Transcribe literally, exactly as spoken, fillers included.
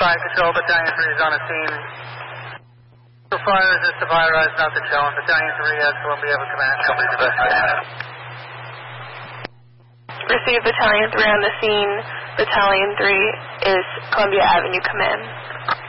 five Control, Battalion three is on the scene. So fire is just the virus, not the show. Battalion three has Columbia with command. Company's investigation. Receive Battalion three on the scene. Battalion three is Columbia Avenue command.